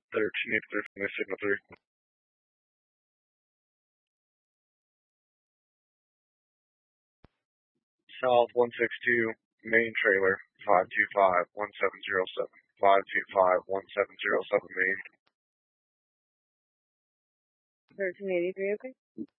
1383 from the signal 3. South 162, main trailer, 525-1707. 525-1707, main. 1383, okay?